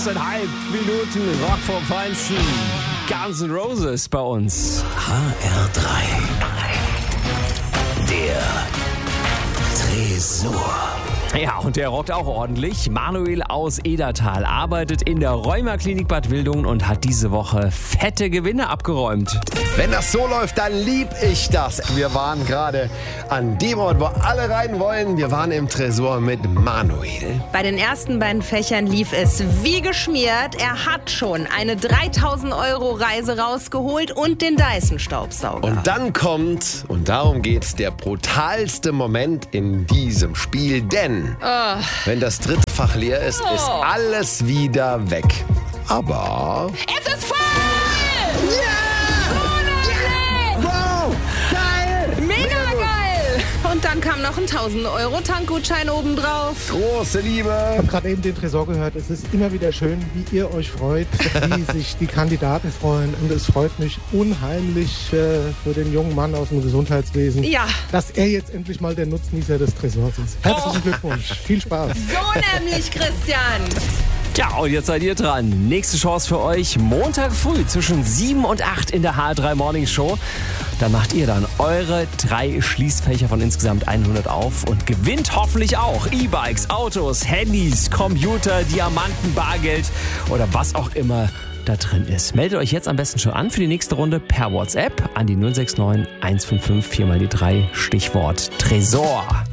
Minuten Rock vom Feinsten. Guns N' Roses bei uns. HR3. Der Tresor. Ja, und der rockt auch ordentlich. Manuel aus Edertal arbeitet in der Rheuma-Klinik Bad Wildungen und hat diese Woche fette Gewinne abgeräumt. Wenn das so läuft, dann lieb ich das. Wir waren gerade an dem Ort, wo alle rein wollen. Wir waren im Tresor mit Manuel. Bei den ersten beiden Fächern lief es wie geschmiert. Er hat schon eine 3.000-Euro-Reise rausgeholt und den Dyson-Staubsauger. Und dann kommt, und darum geht's, der brutalste Moment in diesem Spiel. Denn wenn das dritte Fach leer ist, ist alles wieder weg. Aber... Es ist voll! Wow! Geil! Mega geil! Und dann kam noch ein 1.000-Euro-Tankgutschein obendrauf. Große Liebe! Ich habe gerade eben den Tresor gehört. Es ist immer wieder schön, wie ihr euch freut, wie sich die Kandidaten freuen. Und es freut mich unheimlich für den jungen Mann aus dem Gesundheitswesen, Ja. dass er jetzt endlich mal der Nutznießer des Tresors ist. Herzlichen Glückwunsch. Viel Spaß. So nämlich, Christian. Ja, und jetzt seid ihr dran. Nächste Chance für euch. Montag früh zwischen 7 und 8 in der HR3 Morning Show. Da macht ihr dann eure 3 Schließfächer von insgesamt 100 auf und gewinnt hoffentlich auch E-Bikes, Autos, Handys, Computer, Diamanten, Bargeld oder was auch immer da drin ist. Meldet euch jetzt am besten schon an für die nächste Runde per WhatsApp an die 069 155 4 mal die 3 Stichwort Tresor.